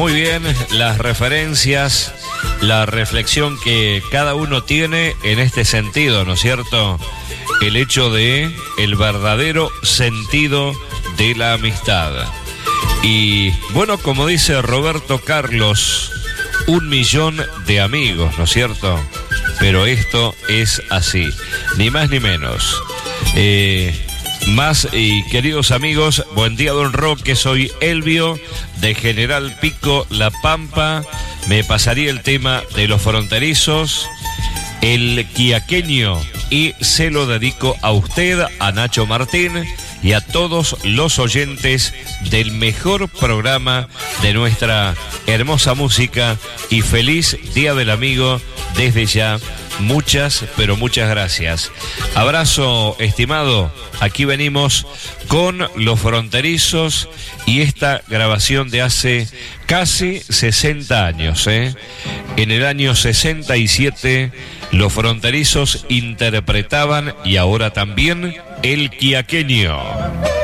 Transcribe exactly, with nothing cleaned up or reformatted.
muy bien las referencias, la reflexión que cada uno tiene en este sentido, ¿no es cierto? El hecho de el verdadero sentido de la amistad. Y bueno, como dice Roberto Carlos, un millón de amigos, ¿no es cierto? Pero esto es así, ni más ni menos. Eh, más y queridos amigos, buen día don Roque, soy Elvio de General Pico, La Pampa. Me pasaría el tema de los fronterizos, el quiaqueño, y se lo dedico a usted, a Nacho Martín y a todos los oyentes del mejor programa de nuestra hermosa música, y feliz Día del Amigo desde ya. Muchas, pero muchas gracias. Abrazo, estimado. Aquí venimos con los fronterizos y esta grabación de hace casi sesenta años, ¿eh? En el año sesenta y siete los fronterizos interpretaban, y ahora también, el quiaqueño.